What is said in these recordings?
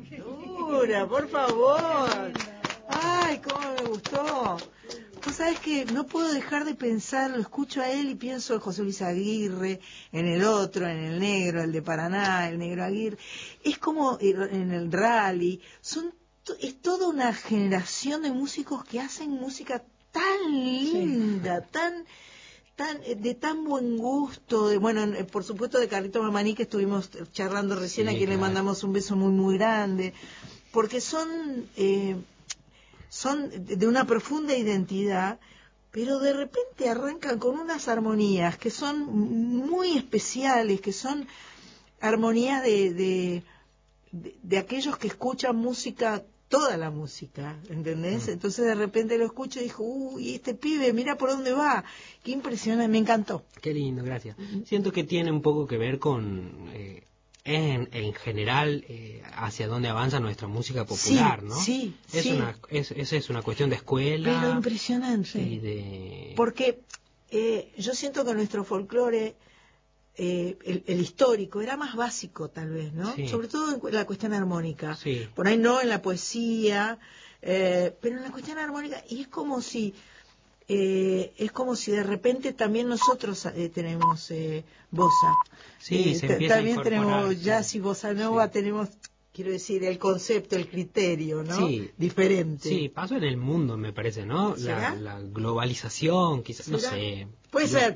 Dura, por favor. Ay, cómo me gustó. Tú sabes que no puedo dejar de pensar, lo escucho a él y pienso en José Luis Aguirre, en el otro, en el negro, el de Paraná, el negro Aguirre. Es como en el rally. Es toda una generación de músicos que hacen música tan linda, de tan buen gusto, por supuesto de Carlito Mamani, que estuvimos charlando recién, a quien le mandamos un beso muy muy grande, porque son de una profunda identidad, pero de repente arrancan con unas armonías que son muy especiales, que son armonías de aquellos que escuchan música, toda la música, ¿entendés? Entonces de repente lo escucho y dijo, uy, este pibe, mira por dónde va, qué impresionante, me encantó. Qué lindo, gracias. Siento que tiene un poco que ver con, en general, hacia dónde avanza nuestra música popular, ¿no? Sí, es una cuestión de escuela. Pero impresionante. Porque yo siento que nuestro folclore, el histórico, era más básico tal vez, ¿no? Sí. Sobre todo en la cuestión armónica. Sí. Por ahí no en la poesía, pero en la cuestión armónica, y es como si de repente también nosotros tenemos bossa. Sí, se empieza también a incorporar, tenemos jazz y bossa nova, tenemos, quiero decir, el concepto, el criterio, ¿no? Sí. Diferente. Sí, pasó en el mundo, me parece, ¿no? La globalización, quizás, no sé. Puede ser.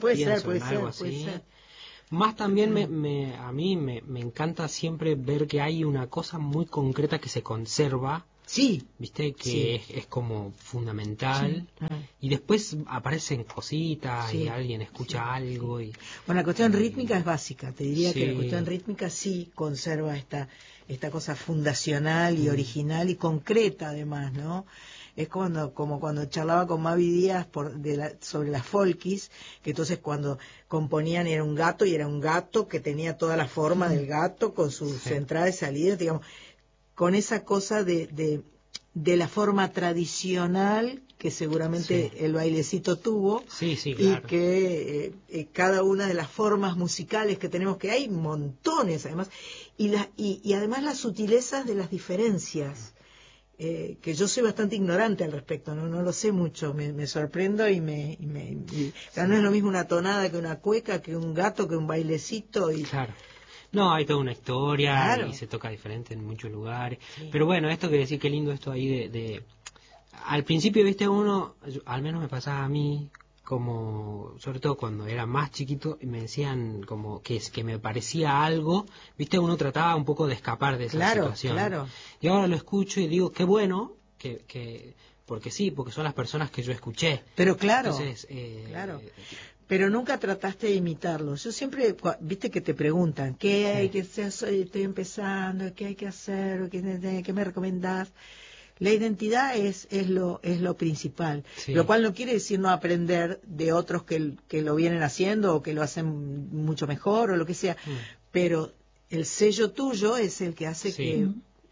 Más también a mí me encanta siempre ver que hay una cosa muy concreta que se conserva. Sí. ¿Viste? Que es como fundamental. Sí. Y después aparecen cositas y alguien escucha algo. Y, bueno, la cuestión rítmica es básica. Te diría que la cuestión rítmica sí conserva esta cosa fundacional y original y concreta además, ¿no? Es como cuando charlaba con Mavi Díaz sobre las folkis, que entonces cuando componían era un gato y era un gato que tenía toda la forma del gato con sus entradas y salidas, digamos, con esa cosa de la forma tradicional que seguramente el bailecito tuvo, claro. Y que cada una de las formas musicales que tenemos, que hay montones además, y además las sutilezas de las diferencias. Que yo soy bastante ignorante al respecto, no lo sé mucho, me sorprendo y no es lo mismo una tonada que una cueca, que un gato, que un bailecito. Claro. No, hay toda una historia, claro. Y se toca diferente en muchos lugares. Pero bueno, esto que decir, qué lindo esto ahí al principio, viste, al menos me pasaba a mí, como, sobre todo cuando era más chiquito, me decían como que me parecía algo, viste, uno trataba un poco de escapar de esa situación. Claro. Y ahora lo escucho y digo, qué bueno, porque son las personas que yo escuché. Pero claro, entonces, claro. Pero nunca trataste de imitarlos. Yo siempre, viste que te preguntan, ¿qué hay que hacer? Estoy empezando, ¿qué hay que hacer? ¿Qué me recomendás? La identidad es lo principal, lo cual no quiere decir no aprender de otros que lo vienen haciendo o que lo hacen mucho mejor o lo que sea, pero el sello tuyo es el que hace que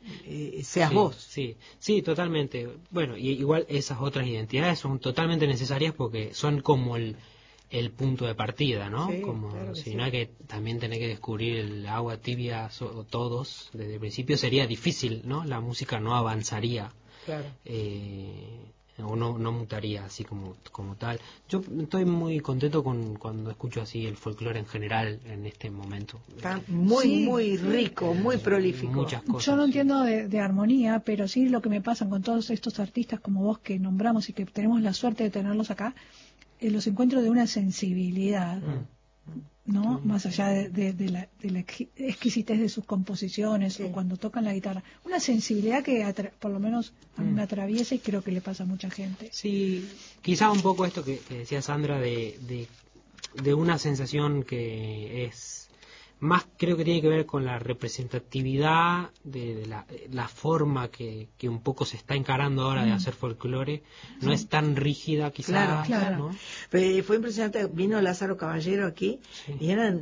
seas vos. Sí, totalmente. Bueno, y igual esas otras identidades son totalmente necesarias porque son como el punto de partida, ¿no? Claro si no hay que también tener que descubrir el agua tibia todos desde el principio, sería difícil, ¿no? La música no avanzaría. Claro. O no mutaría así como tal. Yo estoy muy contento cuando escucho así el folclore en general en este momento. Está muy rico, muy prolífico. Muchas cosas. Yo no entiendo de armonía, pero sí lo que me pasa con todos estos artistas como vos que nombramos y que tenemos la suerte de tenerlos acá, los encuentro de una sensibilidad, ¿no? Más allá de la exquisitez de sus composiciones o cuando tocan la guitarra. Una sensibilidad que por lo menos a mí me atraviesa y creo que le pasa a mucha gente. Sí, quizá un poco esto que decía Sandra de una sensación que es más, creo que tiene que ver con la representatividad de la forma que un poco se está encarando ahora de hacer folclore. No es tan rígida quizá. Claro. ¿no? Pero fue impresionante, vino Lázaro Caballero aquí y eran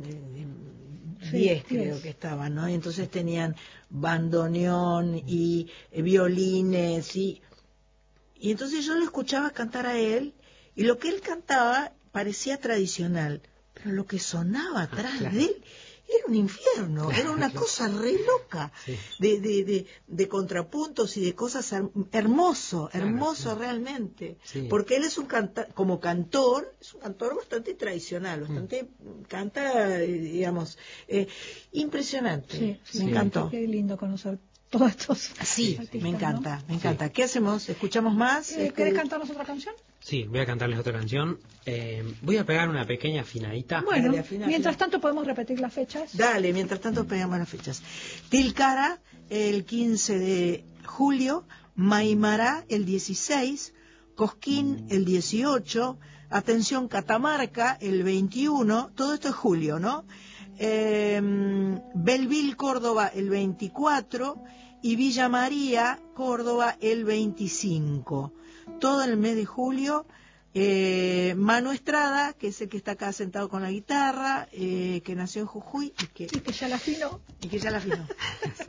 10 creo que estaban, ¿no? Y entonces tenían bandoneón y violines y entonces yo lo escuchaba cantar a él y lo que él cantaba parecía tradicional, pero lo que sonaba atrás de él era un infierno, era una cosa re loca, Sí. de contrapuntos y de cosas hermoso Claro. realmente, Sí. porque él es como cantor, es un cantor bastante tradicional, bastante canta, digamos, impresionante, Sí, sí, me encantó. Qué lindo conocer todos estos Sí, artistas, me encanta, ¿no? me encanta. ¿Qué hacemos? ¿Escuchamos más? ¿Querés cantarnos otra canción? Sí, voy a cantarles otra canción. Voy a pegar una pequeña afinadita. Bueno, Dale, afina, mientras afina. tanto podemos repetir las fechas. Dale, mientras tanto pegamos las fechas. Tilcara el 15 de julio, Maimará el 16, Cosquín el 18, atención Catamarca el 21, todo esto es julio, ¿no? Belville, Córdoba el 24 y Villa María, Córdoba el 25. Todo el mes de julio. Manu Estrada, que es el que está acá sentado con la guitarra, que nació en Jujuy Y que ya la afinó. y que ya la afinó. Sí.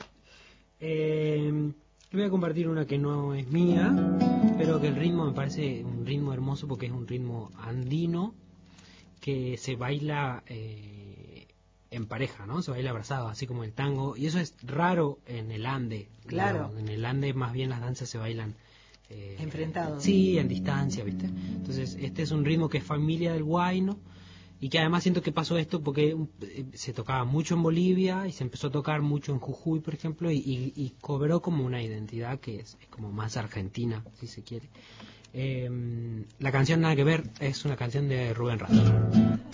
Voy a compartir una que no es mía, pero que el ritmo me parece un ritmo hermoso porque es un ritmo andino que se baila en pareja, ¿no? Se baila abrazado, así como el tango, y eso es raro en el Ande. Claro. Digamos. En el Ande más bien las danzas se bailan Enfrentados. Sí, en distancia, ¿viste? Entonces, este es un ritmo que es familia del huayno y que además siento que pasó esto porque se tocaba mucho en Bolivia y se empezó a tocar mucho en Jujuy, por ejemplo, y cobró como una identidad que es como más argentina, si se quiere. La canción Nada que ver es una canción de Rubén Rada.